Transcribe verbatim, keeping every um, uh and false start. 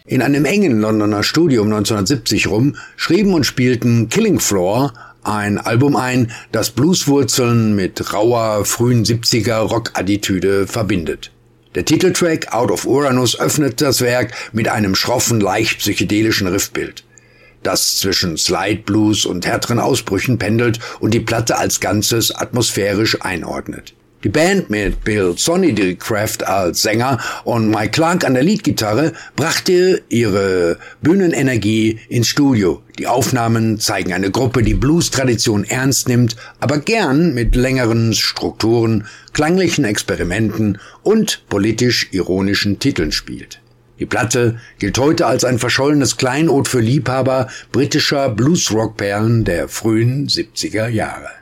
In einem engen Londoner Studio um neunzehnhundertsiebzig rum schrieben und spielten Killing Floor ein Album ein, das Blueswurzeln mit rauer, frühen siebziger Rock-Attitüde verbindet. Der Titeltrack Out of Uranus öffnet das Werk mit einem schroffen, leicht psychedelischen Riffbild, das zwischen Slide Blues und härteren Ausbrüchen pendelt und die Platte als Ganzes atmosphärisch einordnet. Die Band mit Bill Sonnycraft als Sänger und Mike Clark an der Leadgitarre brachte ihre Bühnenenergie ins Studio. Die Aufnahmen zeigen eine Gruppe, die Blues-Tradition ernst nimmt, aber gern mit längeren Strukturen, klanglichen Experimenten und politisch-ironischen Titeln spielt. Die Platte gilt heute als ein verschollenes Kleinod für Liebhaber britischer Blues-Rock-Perlen der frühen siebziger Jahre.